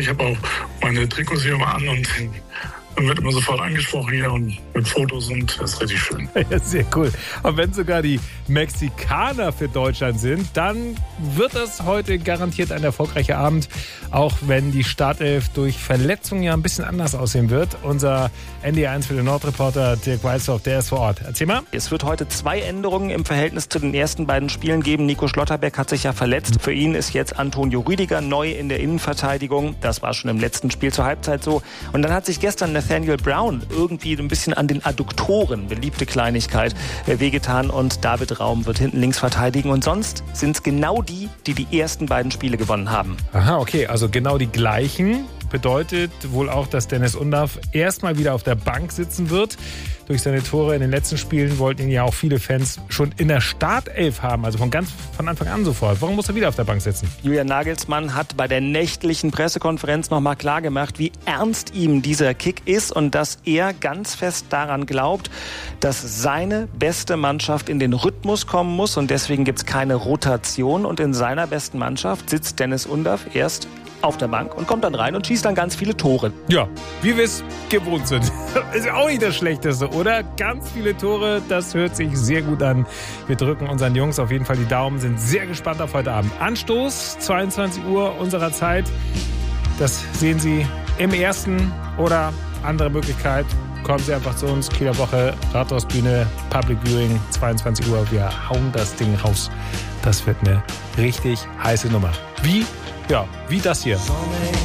Ich habe auch meine Trikots hier mal an und dann wird immer sofort angesprochen hier und mit Fotos und das ist richtig schön. Ja, sehr cool. Und wenn sogar die Mexikaner für Deutschland sind, dann wird das heute garantiert ein erfolgreicher Abend, auch wenn die Startelf durch Verletzungen ja ein bisschen anders aussehen wird. Unser NDR1 für den Nordreporter Dirk Weißhoff, der ist vor Ort. Erzähl mal. Es wird heute 2 Änderungen im Verhältnis zu den ersten beiden Spielen geben. Nico Schlotterbeck hat sich ja verletzt. Für ihn ist jetzt Antonio Rüdiger neu in der Innenverteidigung. Das war schon im letzten Spiel zur Halbzeit so. Und dann hat sich gestern Nathaniel Brown irgendwie ein bisschen an den Adduktoren, beliebte Kleinigkeit, wehgetan und David Raum wird hinten links verteidigen. Und sonst sind es genau die ersten beiden Spiele gewonnen haben. Aha, okay, also genau die gleichen. Bedeutet wohl auch, dass Dennis Undaff erstmal wieder auf der Bank sitzen wird. Durch seine Tore in den letzten Spielen wollten ihn ja auch viele Fans schon in der Startelf haben, also von Anfang an sofort. Warum muss er wieder auf der Bank sitzen? Julian Nagelsmann hat bei der nächtlichen Pressekonferenz nochmal klargemacht, wie ernst ihm dieser Kick ist und dass er ganz fest daran glaubt, dass seine beste Mannschaft in den Rhythmus kommen muss und deswegen gibt es keine Rotation und in seiner besten Mannschaft sitzt Dennis Undaff erst auf der Bank und kommt dann rein und schießt dann ganz viele Tore. Ja, wie wir es gewohnt sind. Ist ja auch nicht das Schlechteste, oder? Ganz viele Tore, das hört sich sehr gut an. Wir drücken unseren Jungs auf jeden Fall die Daumen, sind sehr gespannt auf heute Abend. Anstoß, 22 Uhr unserer Zeit. Das sehen Sie im ersten oder andere Möglichkeit. Kommen Sie einfach zu uns, Kieler Woche, Rathausbühne, Public Viewing, 22 Uhr. Wir hauen das Ding raus. Das wird eine richtig heiße Nummer. Wie das hier.